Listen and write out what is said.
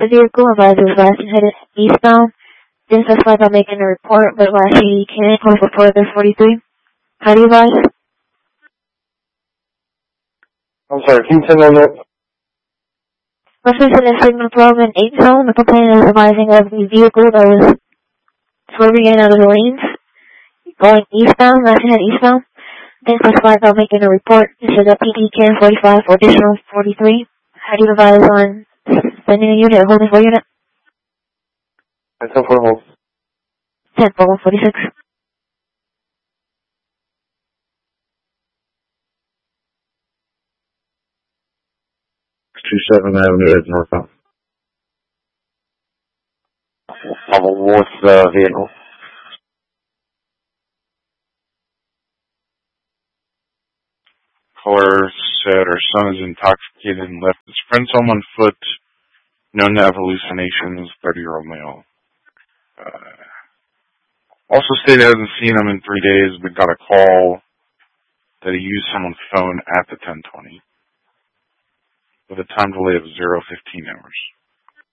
The vehicle advisor was last headed eastbound. Didn't specify about making a report, but last he can't close before the 43. How do you advise? I'm sorry, can you send on that? Reference in the signal 12 and 8 zone, the complainant is advising of the vehicle that was swerving in out of the lanes, going eastbound, last head eastbound. Didn't specify about making a report. This is a PD can 45 for additional 43. How do you advise on sending a unit or holding for unit? I send for hold. 10 for 146. 27th Avenue is northbound. What's the vehicle? Caller said her son is intoxicated and left his friend's home on foot, known to have hallucinations, 30-year-old male. Also stated he hasn't seen him in 3 days, but got a call that he used someone's phone at the 10:20 with a time delay of 0:15 hours.